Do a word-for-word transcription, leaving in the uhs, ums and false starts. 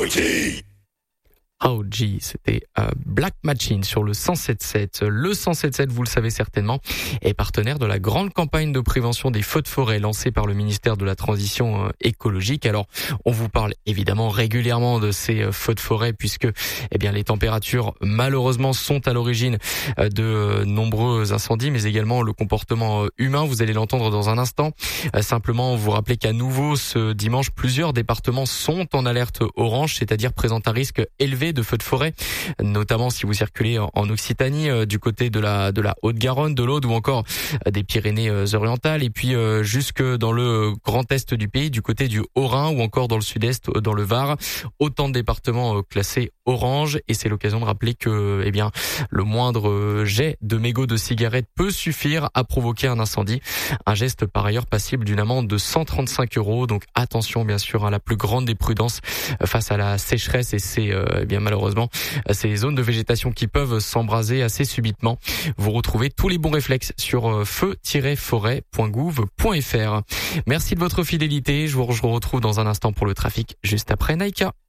O G, c'était euh, Black Machine sur le cent sept sept. Le cent sept sept, vous le savez certainement, est partenaire de la grande campagne de prévention des feux de forêt lancée par le ministère de la Transition euh, écologique. Alors, on vous parle évidemment régulièrement de ces euh, feux de forêt puisque eh bien les températures malheureusement sont à l'origine euh, de euh, nombreux incendies, mais également le comportement euh, humain. Vous allez l'entendre dans un instant. Euh, simplement, vous rappelez qu'à nouveau ce dimanche, plusieurs départements sont en alerte orange, c'est-à-dire présentent un risque élevé de feux de forêt, notamment si vous circulez en Occitanie, euh, du côté de la de la Haute-Garonne, de l'Aude ou encore euh, des Pyrénées-Orientales, et puis euh, jusque dans le grand est du pays, du côté du Haut-Rhin ou encore dans le sud-est, dans le Var. Autant de départements euh, classés orange, et c'est l'occasion de rappeler que eh bien le moindre euh, jet de mégot de cigarette peut suffire à provoquer un incendie. Un geste par ailleurs passible d'une amende de cent trente-cinq euros. Donc attention bien sûr à la plus grande des prudences face à la sécheresse et c'est euh, eh bien malheureusement ces zones de végétation qui peuvent s'embraser assez subitement. Vous retrouvez tous les bons réflexes sur feu tiret forêt point gouv point fr. Merci de votre fidélité. Je vous retrouve dans un instant pour le trafic juste après Naïka.